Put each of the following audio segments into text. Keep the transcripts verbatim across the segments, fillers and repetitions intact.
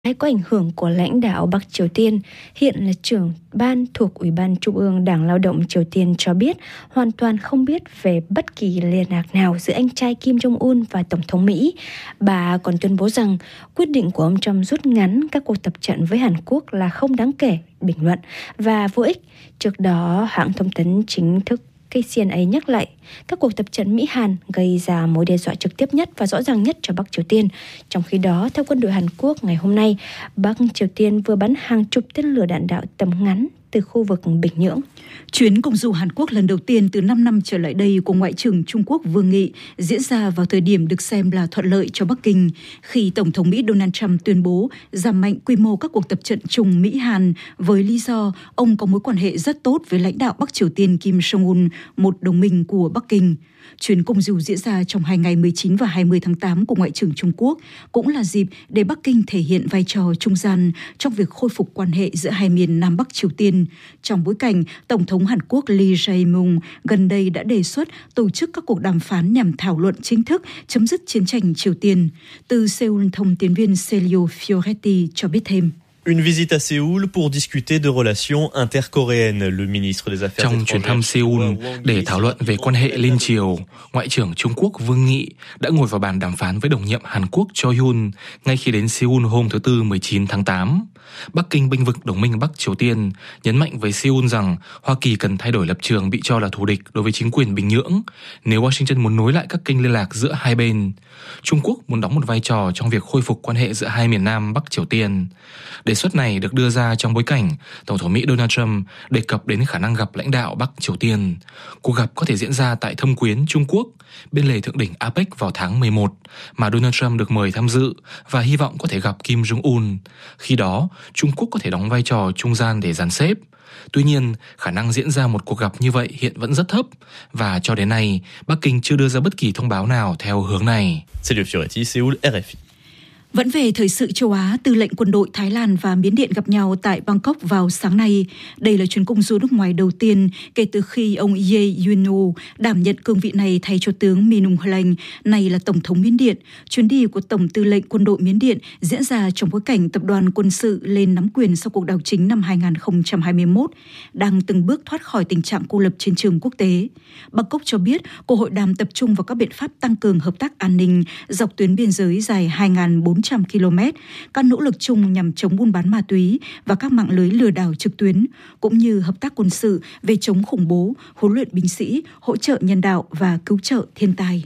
Hay có ảnh hưởng của lãnh đạo Bắc Triều Tiên, hiện là trưởng ban thuộc Ủy ban Trung ương Đảng Lao động Triều Tiên cho biết hoàn toàn không biết về bất kỳ liên lạc nào giữa anh trai Kim Jong-un và Tổng thống Mỹ. Bà còn tuyên bố rằng quyết định của ông Trump rút ngắn các cuộc tập trận với Hàn Quốc là không đáng kể, bình luận và vô ích. Trước đó, hãng thông tấn chính thức K C N A nhắc lại các cuộc tập trận Mỹ-Hàn gây ra mối đe dọa trực tiếp nhất và rõ ràng nhất cho Bắc Triều Tiên. Trong khi đó, theo quân đội Hàn Quốc ngày hôm nay, Bắc Triều Tiên vừa bắn hàng chục tên lửa đạn đạo tầm ngắn từ khu vực Bình Nhưỡng. Chuyến công du Hàn Quốc lần đầu tiên từ năm năm trở lại đây của Ngoại trưởng Trung Quốc Vương Nghị diễn ra vào thời điểm được xem là thuận lợi cho Bắc Kinh, khi Tổng thống Mỹ Donald Trump tuyên bố giảm mạnh quy mô các cuộc tập trận chung Mỹ-Hàn với lý do ông có mối quan hệ rất tốt với lãnh đạo Bắc Triều Tiên Kim Jong-un, một đồng minh của Bắc Kinh. Chuyến công du diễn ra trong hai ngày mười chín và hai mươi tháng tám của Ngoại trưởng Trung Quốc cũng là dịp để Bắc Kinh thể hiện vai trò trung gian trong việc khôi phục quan hệ giữa hai miền Nam Bắc Triều Tiên, trong bối cảnh Tổng thống Hàn Quốc Lee Jae-myung gần đây đã đề xuất tổ chức các cuộc đàm phán nhằm thảo luận chính thức chấm dứt chiến tranh Triều Tiên. Từ Seoul, thông tín viên Celio Fioretti cho biết thêm. Une visite à Séoul pour discuter de relations intercoréennes, le ministre des Affaires Trong chuyến thăm Seoul để thảo luận về quan hệ liên triều, Ngoại trưởng Trung Quốc Vương Nghị đã ngồi vào bàn đàm phán với đồng nhiệm Hàn Quốc Cho Hyun ngay khi đến Seoul hôm thứ Tư mười chín tháng tám. Bắc Kinh bênh vực đồng minh Bắc Triều Tiên, nhấn mạnh với Seoul rằng Hoa Kỳ cần thay đổi lập trường bị cho là thù địch đối với chính quyền Bình Nhưỡng nếu Washington muốn nối lại các kênh liên lạc giữa hai bên. Trung Quốc muốn đóng một vai trò trong việc khôi phục quan hệ giữa hai miền Nam Bắc Triều Tiên. Đề xuất này được đưa ra trong bối cảnh Tổng thống Mỹ Donald Trump đề cập đến khả năng gặp lãnh đạo Bắc Triều Tiên. Cuộc gặp có thể diễn ra tại Thâm Quyến, Trung Quốc, bên lề thượng đỉnh a pếch vào tháng mười một, mà Donald Trump được mời tham dự và hy vọng có thể gặp Kim Jong-un. Khi đó, Trung Quốc có thể đóng vai trò trung gian để dàn xếp. Tuy nhiên, khả năng diễn ra một cuộc gặp như vậy hiện vẫn rất thấp, và cho đến nay, Bắc Kinh chưa đưa ra bất kỳ thông báo nào theo hướng này. Celio Fioretti, Seoul, R F I. Vẫn về thời sự châu Á, tư lệnh quân đội Thái Lan và Miến Điện gặp nhau tại Bangkok vào sáng nay. Đây là chuyến công du nước ngoài đầu tiên kể từ khi ông Ye Yun-woo đảm nhận cương vị này thay cho tướng Min Aung Hlaing, nay là Tổng thống Miến Điện. Chuyến đi của Tổng tư lệnh quân đội Miến Điện diễn ra trong bối cảnh tập đoàn quân sự lên nắm quyền sau cuộc đảo chính năm hai không hai mốt, đang từng bước thoát khỏi tình trạng cô lập trên trường quốc tế. Bangkok cho biết cuộc hội đàm tập trung vào các biện pháp tăng cường hợp tác an ninh dọc tuyến biên giới dài hai nghìn bốn trăm ki lô mét, các nỗ lực chung nhằm chống buôn bán ma túy và các mạng lưới lừa đảo trực tuyến, cũng như hợp tác quân sự về chống khủng bố, huấn luyện binh sĩ, hỗ trợ nhân đạo và cứu trợ thiên tai.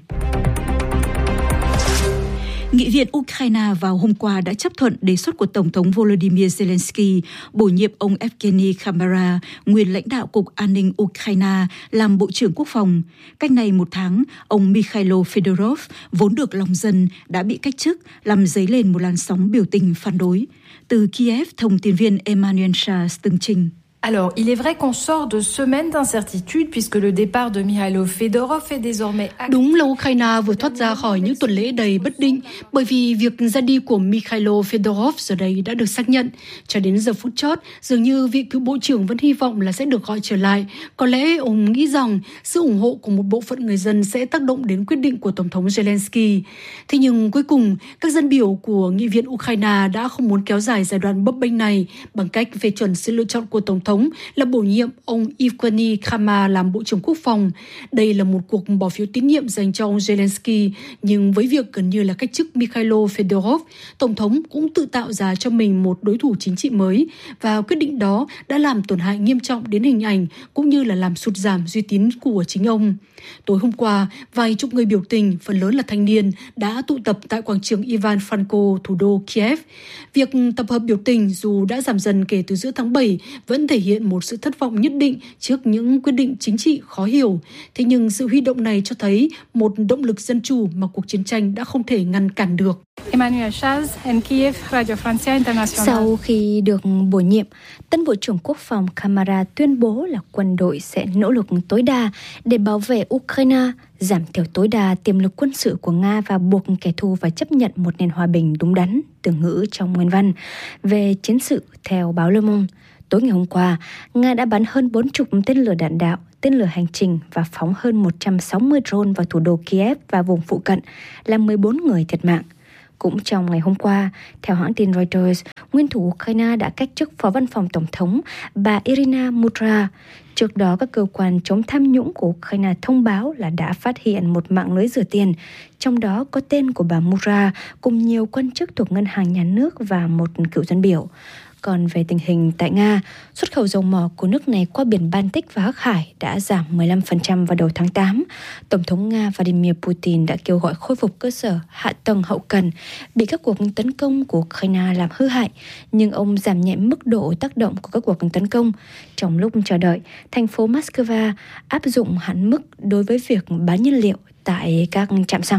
Nghị viện Ukraine vào hôm qua đã chấp thuận đề xuất của Tổng thống Volodymyr Zelensky bổ nhiệm ông Evgeny Khamara, nguyên lãnh đạo Cục An ninh Ukraine, làm Bộ trưởng Quốc phòng. Cách này một tháng, ông Mikhailo Fedorov, vốn được lòng dân, đã bị cách chức, làm dấy lên một làn sóng biểu tình phản đối. Từ Kiev, thông tin viên Emmanuel Charles tường trình. Alors, il est vrai qu'on sort de semaines d'incertitude puisque le départ de Mikhailo Fedorov est désormais acté. Đúng là Ukraine vừa thoát ra khỏi những tuần lễ đầy bất định bởi vì việc ra đi của Mikhailo Fedorov giờ đây đã được xác nhận. Cho đến giờ phút chót, dường như vị cựu bộ trưởng vẫn hy vọng là sẽ được gọi trở lại. Có lẽ ông nghĩ rằng sự ủng hộ của một bộ phận người dân sẽ tác động đến quyết định của Tổng thống Zelensky. Thế nhưng cuối cùng, các dân biểu của Nghị viện Ukraine đã không muốn kéo dài giai đoạn bấp bênh này bằng cách phê chuẩn sự lựa chọn của Tổng thống là bổ nhiệm ông Evgeny Khamara làm Bộ trưởng Quốc phòng. Đây là một cuộc bỏ phiếu tín nhiệm dành cho ông Zelensky, nhưng với việc gần như là cách chức Mikhailo Fedorov, Tổng thống cũng tự tạo ra cho mình một đối thủ chính trị mới, và quyết định đó đã làm tổn hại nghiêm trọng đến hình ảnh cũng như là làm sụt giảm uy tín của chính ông. Tối hôm qua, vài chục người biểu tình, phần lớn là thanh niên, đã tụ tập tại quảng trường Ivan Franko, thủ đô Kiev. Việc tập hợp biểu tình dù đã giảm dần kể từ giữa tháng bảy vẫn thể hiện một sự thất vọng nhất định trước những quyết định chính trị khó hiểu. Thế nhưng sự huy động này cho thấy một động lực dân chủ mà cuộc chiến tranh đã không thể ngăn cản được. Emmanuel Charles, Kiev, Radio France International. Sau khi được bổ nhiệm, tân Bộ trưởng Quốc phòng Khamara tuyên bố là quân đội sẽ nỗ lực tối đa để bảo vệ Ukraine, giảm thiểu tối đa tiềm lực quân sự của Nga và buộc kẻ thù phải chấp nhận một nền hòa bình đúng đắn, từ ngữ trong nguyên văn. Về chiến sự, theo báo Le Monde, tối ngày hôm qua, Nga đã bắn hơn bốn mươi tên lửa đạn đạo, tên lửa hành trình và phóng hơn một trăm sáu mươi drone vào thủ đô Kiev và vùng phụ cận, làm mười bốn người thiệt mạng. Cũng trong ngày hôm qua, theo hãng tin Reuters, nguyên thủ Ukraine đã cách chức Phó Văn phòng Tổng thống bà Irina Mutra. Trước đó, các cơ quan chống tham nhũng của Ukraine thông báo là đã phát hiện một mạng lưới rửa tiền, trong đó có tên của bà Mutra cùng nhiều quan chức thuộc ngân hàng nhà nước và một cựu dân biểu. Còn về tình hình tại Nga, xuất khẩu dầu mỏ của nước này qua biển Baltic và Hắc Hải đã giảm mười lăm phần trăm vào đầu tháng tám. Tổng thống Nga Vladimir Putin đã kêu gọi khôi phục cơ sở hạ tầng hậu cần bị các cuộc tấn công của Ukraine làm hư hại, nhưng ông giảm nhẹ mức độ tác động của các cuộc tấn công. Trong lúc chờ đợi, thành phố Moscow áp dụng hạn mức đối với việc bán nhiên liệu tại các trạm xăng.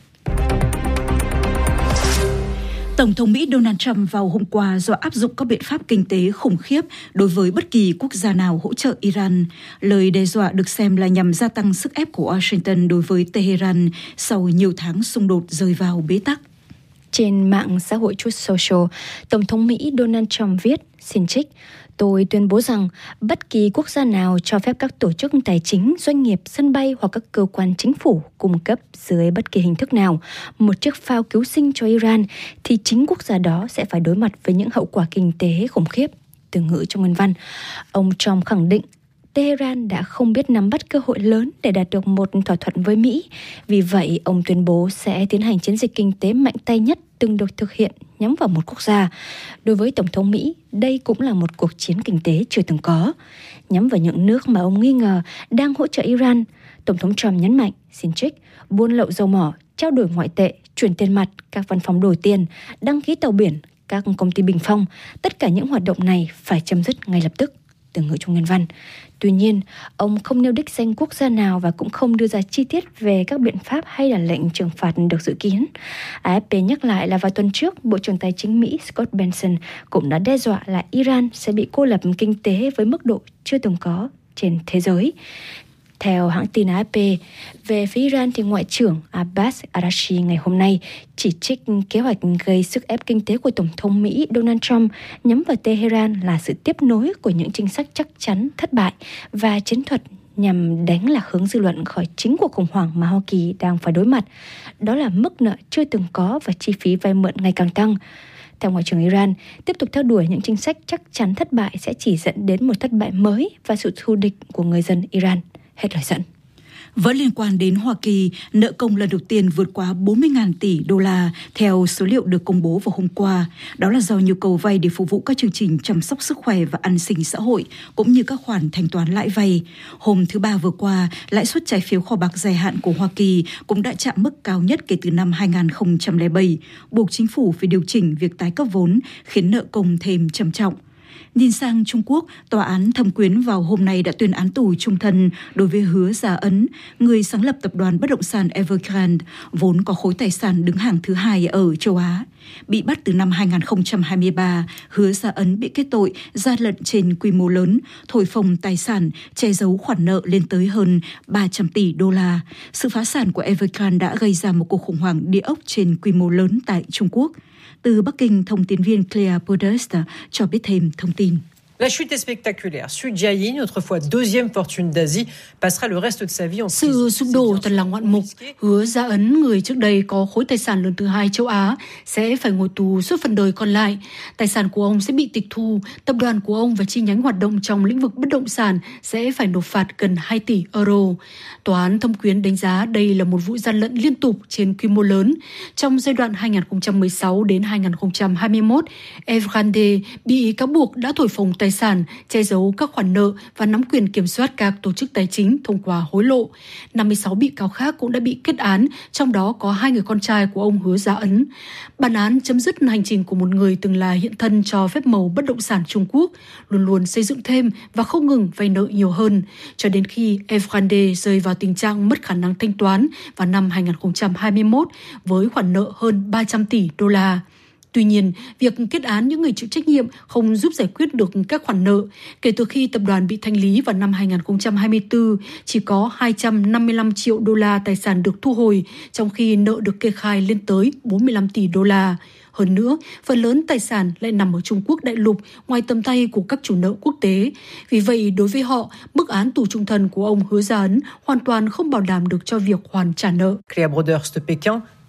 Tổng thống Mỹ Donald Trump vào hôm qua do áp dụng các biện pháp kinh tế khủng khiếp đối với bất kỳ quốc gia nào hỗ trợ Iran. Lời đe dọa được xem là nhằm gia tăng sức ép của Washington đối với Tehran sau nhiều tháng xung đột rơi vào bế tắc. Trên mạng xã hội Truth Social, Tổng thống Mỹ Donald Trump viết, xin trích, tôi tuyên bố rằng bất kỳ quốc gia nào cho phép các tổ chức tài chính, doanh nghiệp, sân bay hoặc các cơ quan chính phủ cung cấp dưới bất kỳ hình thức nào một chiếc phao cứu sinh cho Iran, thì chính quốc gia đó sẽ phải đối mặt với những hậu quả kinh tế khủng khiếp. Từ ngữ trong nguyên văn, ông Trump khẳng định Tehran đã không biết nắm bắt cơ hội lớn để đạt được một thỏa thuận với Mỹ. Vì vậy, ông tuyên bố sẽ tiến hành chiến dịch kinh tế mạnh tay nhất từng được thực hiện nhắm vào một quốc gia. Đối với Tổng thống Mỹ, đây cũng là một cuộc chiến kinh tế chưa từng có. Nhắm vào những nước mà ông nghi ngờ đang hỗ trợ Iran, Tổng thống Trump nhấn mạnh, xin trích, buôn lậu dầu mỏ, trao đổi ngoại tệ, chuyển tiền mặt, các văn phòng đổi tiền, đăng ký tàu biển, các công ty bình phong, tất cả những hoạt động này phải chấm dứt ngay lập tức. Từ ngữ trong nguyên văn. Tuy nhiên, ông không nêu đích danh quốc gia nào và cũng không đưa ra chi tiết về các biện pháp hay là lệnh trừng phạt được dự kiến. a ép pê nhắc lại là vào tuần trước, Bộ trưởng Tài chính Mỹ Scott Bessent cũng đã đe dọa là Iran sẽ bị cô lập kinh tế với mức độ chưa từng có trên thế giới. Theo hãng tin a ép pê, về phía Iran thì Ngoại trưởng Abbas Araghchi ngày hôm nay chỉ trích kế hoạch gây sức ép kinh tế của Tổng thống Mỹ Donald Trump nhắm vào Tehran là sự tiếp nối của những chính sách chắc chắn thất bại và chiến thuật nhằm đánh lạc hướng dư luận khỏi chính cuộc khủng hoảng mà Hoa Kỳ đang phải đối mặt. Đó là mức nợ chưa từng có và chi phí vay mượn ngày càng tăng. Theo Ngoại trưởng Iran, tiếp tục theo đuổi những chính sách chắc chắn thất bại sẽ chỉ dẫn đến một thất bại mới và sự thù địch của người dân Iran. Hết lời dẫn. Vẫn liên quan đến Hoa Kỳ, nợ công lần đầu tiên vượt quá bốn mươi nghìn tỷ đô la theo số liệu được công bố vào hôm qua. Đó là do nhu cầu vay để phục vụ các chương trình chăm sóc sức khỏe và an sinh xã hội, cũng như các khoản thanh toán lãi vay. Hôm thứ Ba vừa qua, lãi suất trái phiếu kho bạc dài hạn của Hoa Kỳ cũng đã chạm mức cao nhất kể từ năm hai không không bảy, buộc chính phủ phải điều chỉnh việc tái cấp vốn, khiến nợ công thêm trầm trọng. Nhìn sang Trung Quốc, tòa án thẩm quyến vào hôm nay đã tuyên án tù chung thân đối với Hứa Gia Ấn, người sáng lập tập đoàn bất động sản Evergrande, vốn có khối tài sản đứng hàng thứ hai ở châu Á. Bị bắt từ năm hai không hai ba, Hứa Gia Ấn bị kết tội gian lận trên quy mô lớn, thổi phồng tài sản, che giấu khoản nợ lên tới hơn ba trăm tỷ đô la. Sự phá sản của Evergrande đã gây ra một cuộc khủng hoảng địa ốc trên quy mô lớn tại Trung Quốc. Từ Bắc Kinh, thông tin viên Claire Podest cho biết thêm thông tin. La chute est spectaculaire. Su Jiayin, autrefois deuxième fortune d'Asie, passera le reste de sa vie en prison. Sự sụp đổ thật là ngoạn mục. Hứa Gia Ấn, người trước đây có khối tài sản lớn thứ hai châu Á, sẽ phải ngồi tù suốt phần đời còn lại. Tài sản của ông sẽ bị tịch thu. Tập đoàn của ông và chi nhánh hoạt động trong lĩnh vực bất động sản sẽ phải nộp phạt gần hai tỷ euro. Tòa án thẩm quyến đánh giá đây là một vụ gian lận liên tục trên quy mô lớn. Trong giai đoạn hai không một sáu đến hai không hai mốt, Evergrande bị cáo buộc đã thổi phồng tài sản, che giấu các khoản nợ và nắm quyền kiểm soát các tổ chức tài chính thông qua hối lộ. năm mươi sáu bị cáo khác cũng đã bị kết án, trong đó có hai người con trai của ông Hứa Gia Ấn. Bản án chấm dứt hành trình của một người từng là hiện thân cho phép màu bất động sản Trung Quốc, luôn luôn xây dựng thêm và không ngừng vay nợ nhiều hơn, cho đến khi Evergrande rơi vào tình trạng mất khả năng thanh toán vào năm hai không hai mốt với khoản nợ hơn ba trăm tỷ đô la. Tuy nhiên, việc kết án những người chịu trách nhiệm không giúp giải quyết được các khoản nợ. Kể từ khi tập đoàn bị thanh lý vào năm hai không hai tư, chỉ có hai trăm năm mươi lăm triệu đô la tài sản được thu hồi, trong khi nợ được kê khai lên tới bốn mươi lăm tỷ đô la. Hơn nữa, phần lớn tài sản lại nằm ở Trung Quốc đại lục, ngoài tầm tay của các chủ nợ quốc tế. Vì vậy, đối với họ, mức án tù chung thân của ông Hứa Gia Ấn hoàn toàn không bảo đảm được cho việc hoàn trả nợ. Claire Broders de Pékin,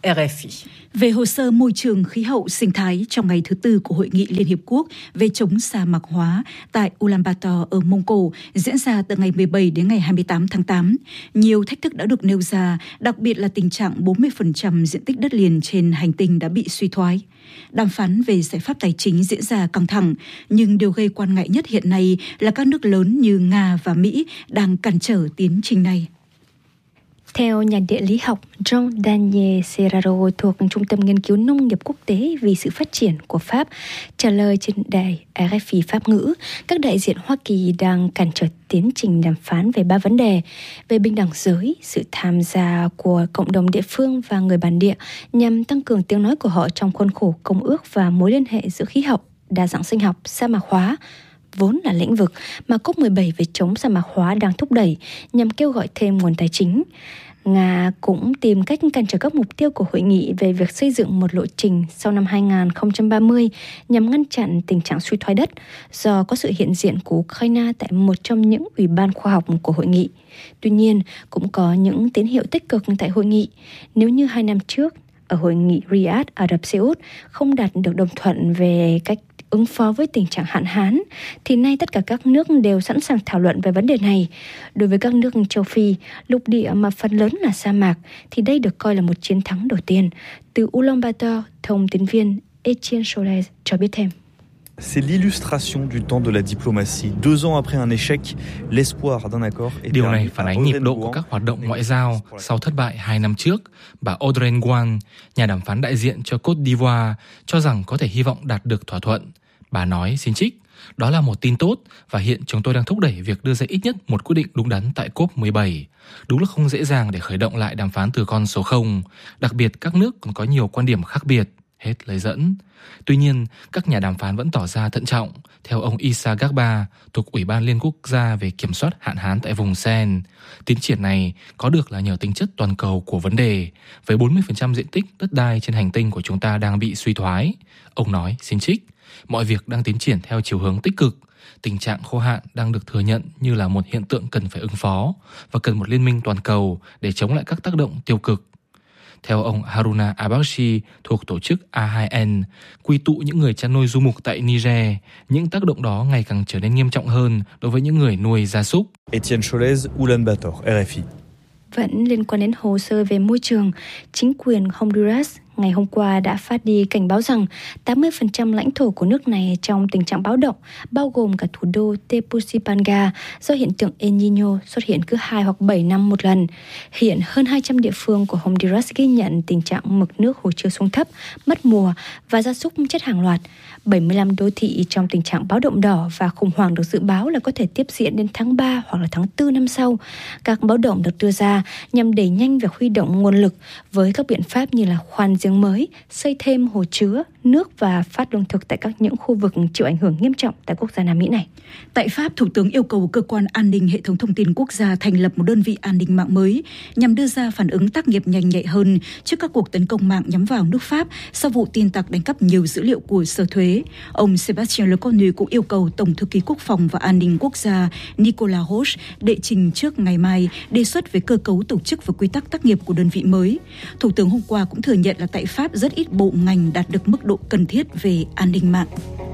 R F I. Về hồ sơ môi trường khí hậu sinh thái trong ngày thứ tư của Hội nghị Liên Hiệp Quốc về chống sa mạc hóa tại Ulaanbaatar ở Mông Cổ diễn ra từ ngày mười bảy đến ngày hai mươi tám tháng tám, nhiều thách thức đã được nêu ra, đặc biệt là tình trạng bốn mươi phần trăm diện tích đất liền trên hành tinh đã bị suy thoái. Đàm phán về giải pháp tài chính diễn ra căng thẳng, nhưng điều gây quan ngại nhất hiện nay là các nước lớn như Nga và Mỹ đang cản trở tiến trình này. Theo nhà địa lý học Jean-Daniel Serraro thuộc Trung tâm Nghiên cứu Nông nghiệp Quốc tế vì sự phát triển của Pháp, trả lời trên đài R F I Pháp ngữ, các đại diện Hoa Kỳ đang cản trở tiến trình đàm phán về ba vấn đề: về bình đẳng giới, sự tham gia của cộng đồng địa phương và người bản địa nhằm tăng cường tiếng nói của họ trong khuôn khổ công ước và mối liên hệ giữa khí hậu, đa dạng sinh học, sa mạc hóa, vốn là lĩnh vực mà C O P mười bảy về chống sa mạc hóa đang thúc đẩy nhằm kêu gọi thêm nguồn tài chính. Nga cũng tìm cách cản trở các mục tiêu của hội nghị về việc xây dựng một lộ trình sau năm hai không ba mươi nhằm ngăn chặn tình trạng suy thoái đất do có sự hiện diện của Ukraine tại một trong những ủy ban khoa học của hội nghị. Tuy nhiên, cũng có những tín hiệu tích cực tại hội nghị. Nếu như hai năm trước, ở hội nghị Riyadh, Ả Rập Xê Út không đạt được đồng thuận về cách ứng phó với tình trạng hạn hán, thì nay tất cả các nước đều sẵn sàng thảo luận về vấn đề này. Đối với các nước châu Phi, lục địa mà phần lớn là sa mạc, thì đây được coi là một chiến thắng đầu tiên. Từ Ulaanbaatar, thông tín viên Etienne Cholès cho biết thêm. C'est l'illustration du temps de la diplomatie. Deux ans après un échec, l'espoir d'un accord est Điều này phản ánh nhịp độ của các hoạt động ngoại giao sau thất bại hai năm trước. Bà Audrey Nguyen, nhà đàm phán đại diện cho Côte d'Ivoire, cho rằng có thể hy vọng đạt được thỏa thuận. Bà nói, xin trích, đó là một tin tốt và hiện chúng tôi đang thúc đẩy việc đưa ra ít nhất một quyết định đúng đắn tại C O P mười bảy. Đúng là không dễ dàng để khởi động lại đàm phán từ con số không, đặc biệt các nước còn có nhiều quan điểm khác biệt. Hết lời dẫn. Tuy nhiên, các nhà đàm phán vẫn tỏ ra thận trọng. Theo ông Issa Ghaba, thuộc Ủy ban Liên Quốc gia về kiểm soát hạn hán tại vùng Sen, tiến triển này có được là nhờ tính chất toàn cầu của vấn đề, với bốn mươi phần trăm diện tích đất đai trên hành tinh của chúng ta đang bị suy thoái. Ông nói, xin trích, mọi việc đang tiến triển theo chiều hướng tích cực. Tình trạng khô hạn đang được thừa nhận như là một hiện tượng cần phải ứng phó và cần một liên minh toàn cầu để chống lại các tác động tiêu cực. Theo ông Haruna Abashi thuộc tổ chức A hai N, quy tụ những người chăn nuôi du mục tại Niger, những tác động đó ngày càng trở nên nghiêm trọng hơn đối với những người nuôi gia súc. Etienne Cholès, Ulaanbaatar, R F I. Vẫn liên quan đến hồ sơ về môi trường, chính quyền Honduras ngày hôm qua đã phát đi cảnh báo rằng tám mươi phần trăm lãnh thổ của nước này trong tình trạng báo động, bao gồm cả thủ đô Tegucigalpa do hiện tượng El Niño xuất hiện cứ hai hoặc bảy năm một lần. Hiện hơn hai trăm địa phương của Honduras ghi nhận tình trạng mực nước hồ chứa xuống thấp, mất mùa và gia súc chết hàng loạt. bảy mươi lăm đô thị trong tình trạng báo động đỏ và khủng hoảng được dự báo là có thể tiếp diễn đến tháng ba hoặc là tháng tư năm sau. Các báo động được đưa ra nhằm đẩy nhanh việc huy động nguồn lực với các biện pháp như là khoan giếng mới, xây thêm hồ chứa, nước và phát lương thực tại các những khu vực chịu ảnh hưởng nghiêm trọng tại quốc gia Nam Mỹ này. Tại Pháp, Thủ tướng yêu cầu Cơ quan An ninh Hệ thống Thông tin Quốc gia thành lập một đơn vị an ninh mạng mới nhằm đưa ra phản ứng tác nghiệp nhanh nhạy hơn trước các cuộc tấn công mạng nhắm vào nước Pháp sau vụ tin tặc đánh cắp nhiều dữ liệu của Sở Thuế. Ông Sébastien Lecornu cũng yêu cầu Tổng thư ký Quốc phòng và An ninh Quốc gia Nicolas Roche đệ trình trước ngày mai đề xuất về cơ cấu tổ chức và quy tắc tác nghiệp của đơn vị mới. Thủ tướng hôm qua cũng thừa nhận là tại Pháp rất ít bộ ngành đạt được mức độ cần thiết về an ninh mạng.